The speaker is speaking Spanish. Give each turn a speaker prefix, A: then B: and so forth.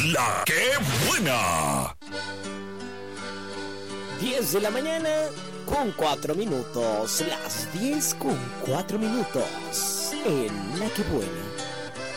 A: La que buena.
B: 10 de la mañana con 4 minutos. Las 10 con 4 minutos. En La que buena.